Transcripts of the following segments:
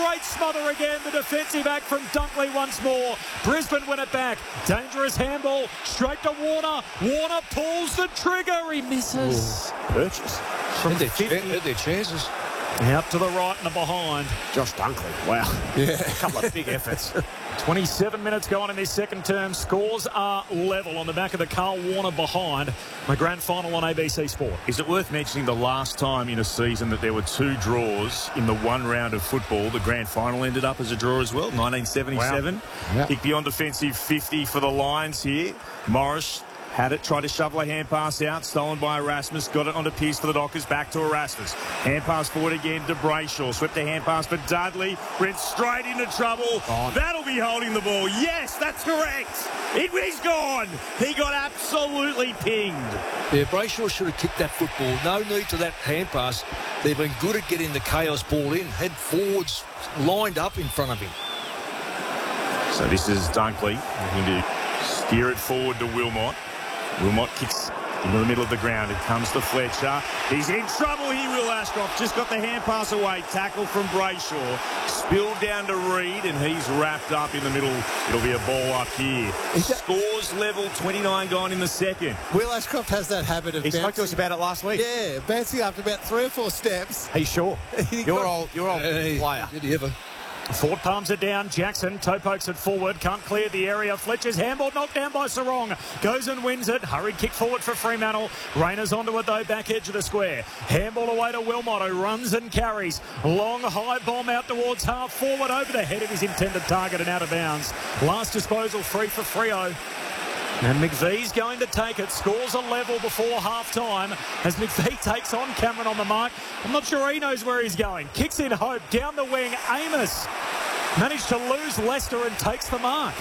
Great smother again. The defensive act from Dunkley once more. Brisbane win it back. Dangerous handball. Straight to Warner. Warner pulls the trigger. He misses. Purchase. From their chances. Out to the right and the behind. Josh Dunkley. Wow. Yeah. A couple of big efforts. 27 minutes gone in this second term. Scores are level on the back of the Carl Warner behind. The grand final on ABC Sport. Is it worth mentioning the last time in a season that there were 2 draws in the one round of football? The grand final ended up as a draw as well, 1977. Wow. Yeah. Kick beyond defensive 50 for the Lions here. Morris had it, tried to shovel a hand pass out, stolen by Erasmus, got it onto Pearce for the Dockers, back to Erasmus. Hand pass forward again to Brayshaw, swept a hand pass for Dudley, went straight into trouble. That'll be holding the ball. Yes, that's correct. He's gone. He got absolutely pinged. Yeah, Brayshaw should have kicked that football. No need to that hand pass. They've been good at getting the chaos ball in. Had forwards lined up in front of him. So this is Dunkley looking to steer it forward to Wilmot. Wilmot kicks into the middle of the ground. It comes to Fletcher. He's in trouble here, Will Ashcroft. Just got the hand pass away. Tackle from Brayshaw. Spilled down to Reid, and he's wrapped up in the middle. It'll be a ball up here. Scores level, 29 gone in the second. Will Ashcroft has that habit of He spoke to us about it last week. Yeah, bouncing after about 3 or 4 steps. Are you sure? Your old player. Did he ever? Ford palms it down. Jackson toe pokes it forward. Can't clear the area. Fletcher's handball knocked down by Sarong. Goes and wins it. Hurried kick forward for Fremantle. Rayner's onto it though. Back edge of the square. Handball away to Wilmot, who runs and carries. Long high bomb out towards half forward over the head of his intended target and out of bounds. Last disposal free for Freo. And McVee's going to take it. Scores a level before half-time as McVee takes on Cameron on the mark. I'm not sure he knows where he's going. Kicks in Hope. Down the wing. Amos managed to lose Leicester and takes the mark.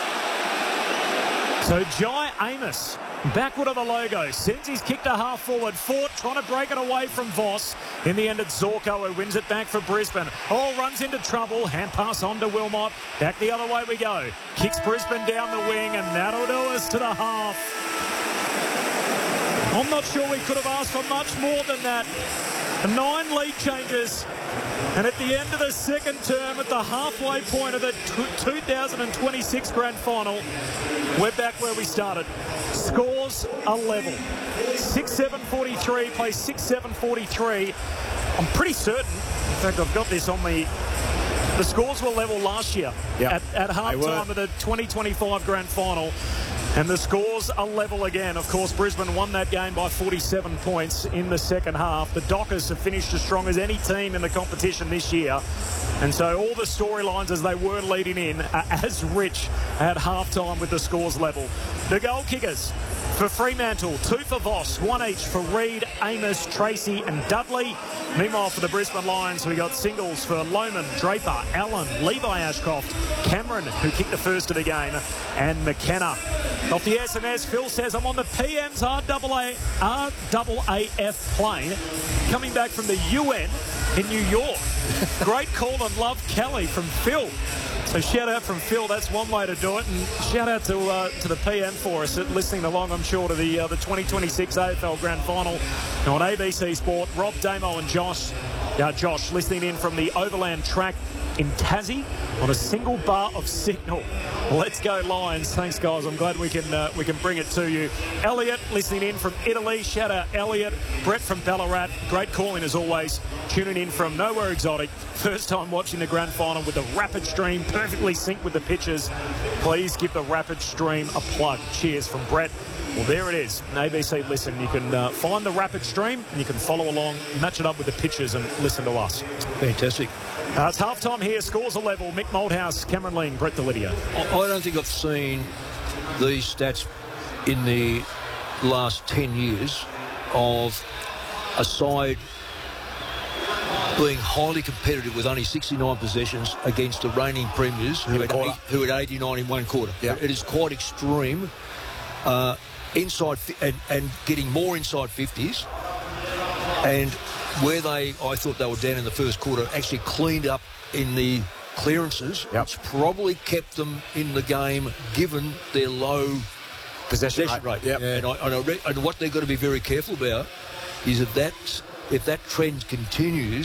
So Jai Amos, backward of the logo, sends his kick to half forward. Fort trying to break it away from Voss. In the end, it's Zorko who wins it back for Brisbane. Hall runs into trouble. Hand pass on to Wilmot. Back the other way we go. Kicks Brisbane down the wing, and that'll do us to the half. I'm not sure we could have asked for much more than that. 9 lead changes. And at the end of the second term, at the halfway point of the 2026 grand final, we're back where we started. Scores are level. 6-7-43, play 6-7-43. I'm pretty certain, in fact, I've got this on me. The scores were level last year at half-time of the 2025 grand final. And the scores are level again. Of course, Brisbane won that game by 47 points in the second half. The Dockers have finished as strong as any team in the competition this year. And so all the storylines as they were leading in are as rich at halftime with the scores level. The goal kickers for Fremantle, 2 for Voss, 1 each for Reid, Amos, Tracy and Dudley. Meanwhile, for the Brisbane Lions, we got singles for Lohman, Draper, Allen, Levi Ashcroft, Cameron, who kicked the first of the game, and McKenna. Off the SMS, Phil says, I'm on the PM's RAAF plane coming back from the UN in New York. Great call and love Kelly from Phil. So shout out from Phil, that's one way to do it. And shout out to the PM for us listening along, I'm sure, to the 2026 AFL Grand Final on ABC Sport. Rob, Damo and Josh listening in from the Overland Track in Tassie on a single bar of signal. Let's go Lions. Thanks, guys. I'm glad we can bring it to you. Elliot listening in from Italy. Shout out Elliot. Brett from Ballarat. Great calling as always. Tuning in from nowhere exotic. First time watching the grand final with the Rapid Stream. Perfectly synced with the pitches. Please give the Rapid Stream a plug. Cheers from Brett. Well, there it is. An ABC Listen. You can find the Rapid Stream and you can follow along, match it up with the pitches and listen to us. Fantastic. It's half-time here. Scores are level. Mick Moldhouse, Cameron Ling, Brett Delidio. I don't think I've seen these stats in the last 10 years of a side being highly competitive with only 69 possessions against the reigning premiers who had 89 in one quarter. Yep. It is quite extreme. Inside and getting more inside 50s. And where I thought they were down in the first quarter, actually cleaned up in the clearances, which probably kept them in the game given their low possession rate. Yep. And what they've got to be very careful about is if that trend continues,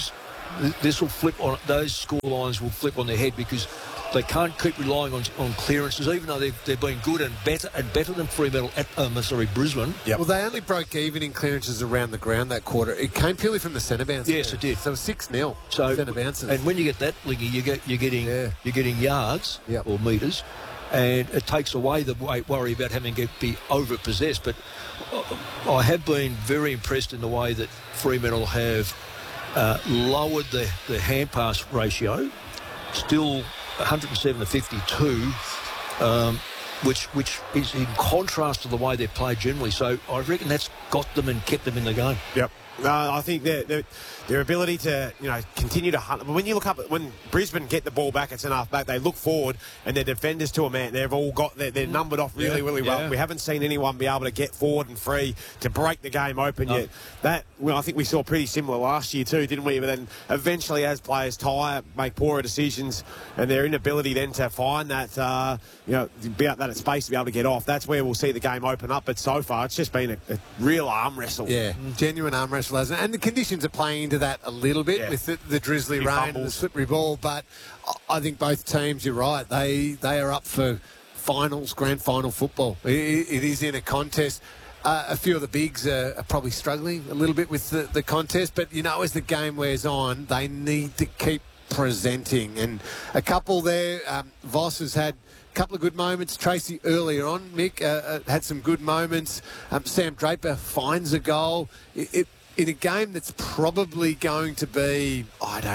this will flip on, those score lines will flip on their head because they can't keep relying on clearances, even though they've been good and better than Fremantle at Brisbane. Yep. Well, they only broke even in clearances around the ground that quarter. It came purely from the centre bounce. Yes, it did. So it was 6-0 So centre bounces. And when you get that, Liggy, you're getting yards Yep. or metres, and it takes away the worry about having to be over-possessed. But I have been very impressed in the way that Fremantle have lowered the hand-pass ratio, still 107 to 52, which is in contrast to the way they've played generally. So I reckon that's got them and kept them in the game. Yep. I think their ability to, continue to hunt. When you look up, when Brisbane get the ball back at centre half back, they look forward and their defenders to a man. They've all got, they're numbered off really well. Yeah. We haven't seen anyone be able to get forward and free to break the game open yet. I think we saw pretty similar last year too, didn't we? But then eventually as players tire, make poorer decisions, and their inability then to find that, be out that space to be able to get off, that's where we'll see the game open up. But so far, it's just been a real arm wrestle. Yeah, genuine arm wrestle. And the conditions are playing into that a little bit with the drizzly rain fumbles and the slippery ball. But I think both teams, you're right, they are up for finals, grand final football. It is in a contest. A few of the bigs are probably struggling a little bit with the contest. But, as the game wears on, they need to keep presenting. And a couple there, Voss has had a couple of good moments. Tracy earlier on, Mick, had some good moments. Sam Draper finds a goal. In a game that's probably going to be,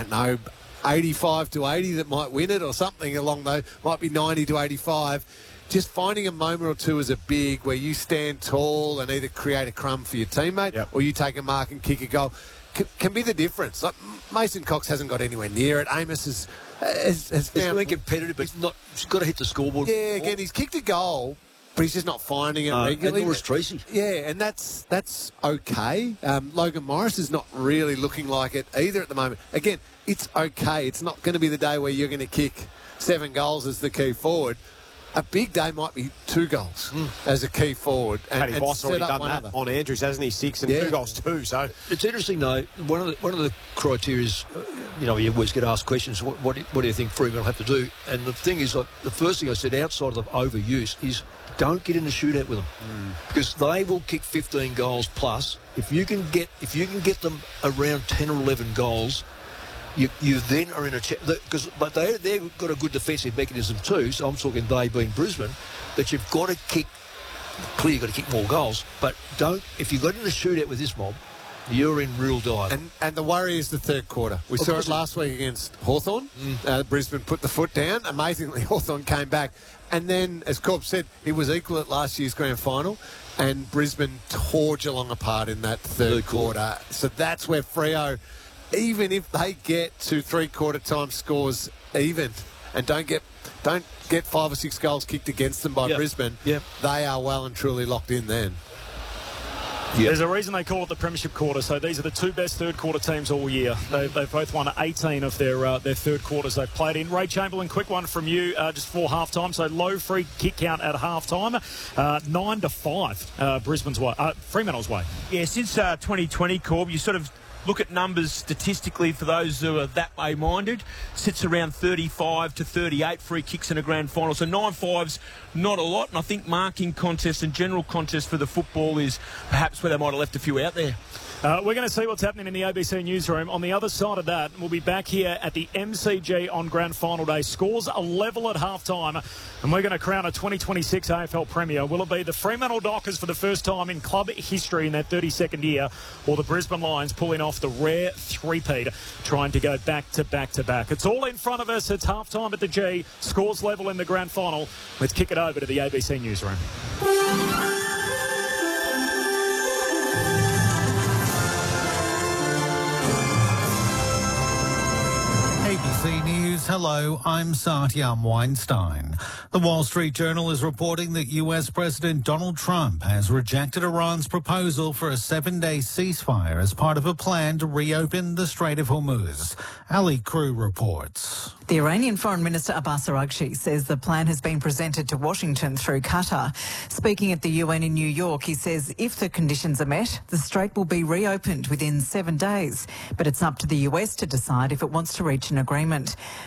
85 to 80 that might win it or something along those, might be 90 to 85. Just finding a moment or two as a big where you stand tall and either create a crumb for your teammate or you take a mark and kick a goal can be the difference. Like Mason Cox hasn't got anywhere near it. Amos has found... He's been competitive, but he's got to hit the scoreboard. Yeah, again, he's kicked a goal, but he's just not finding it regularly. And Morris Tracy. Yeah, and that's okay. Logan Morris is not really looking like it either at the moment. Again, it's okay. It's not going to be the day where you're going to kick 7 goals as the key forward. A big day might be 2 goals as a key forward. Paddy Voss already done that on Andrews, hasn't he? 6 and 2 goals too. So it's interesting though. One of the criteria is, you always get asked questions. What do you think Fremantle have to do? And the thing is, the first thing I said outside of overuse is don't get in a shootout with them because they will kick 15 goals plus. If you can get them around 10 or 11 goals. You then are in a but they've got a good defensive mechanism too. So I'm talking they being Brisbane, that you've got to kick. Clearly, you've got to kick more goals, but if you got in a shootout with this mob, you're in real dire. And the worry is the third quarter. We saw it last week against Hawthorn. Brisbane put the foot down. Amazingly, Hawthorn came back, and then, as Corb said, he was equal at last year's grand final. And Brisbane tore Geelong apart in that third quarter. So that's where Freo, even if they get to three-quarter time scores even and don't get 5 or 6 goals kicked against them by Brisbane, they are well and truly locked in then. There's a reason they call it the Premiership quarter. So these are the 2 best third-quarter teams all year. They've both won 18 of their third quarters they've played in. Ray Chamberlain, quick one from you just for half-time. So low free kick count at half-time, 9-5 Brisbane's way, Fremantle's way. Yeah, since 2020, Corb, you sort of look at numbers statistically for those who are that way minded, sits around 35 to 38 free kicks in a grand final. So 9-5's not a lot, and I think marking contest and general contest for the football is perhaps where they might have left a few out there. We're going to see what's happening in the ABC newsroom. On the other side of that, we'll be back here at the MCG on Grand Final Day. Scores are level at half-time, and we're going to crown a 2026 AFL Premier. Will it be the Fremantle Dockers for the first time in club history in their 32nd year, or the Brisbane Lions pulling off the rare three-peat, trying to go back to back to back? It's all in front of us. It's half-time at the G. Scores level in the Grand Final. Let's kick it over to the ABC newsroom. ABC ABC News. Hello, I'm Satyam Weinstein. The Wall Street Journal is reporting that US President Donald Trump has rejected Iran's proposal for a 7-day ceasefire as part of a plan to reopen the Strait of Hormuz. Ali Crew reports. The Iranian Foreign Minister Abbas Araghchi says the plan has been presented to Washington through Qatar. Speaking at the UN in New York, he says if the conditions are met, the strait will be reopened within 7 days. But it's up to the US to decide if it wants to reach an agreement.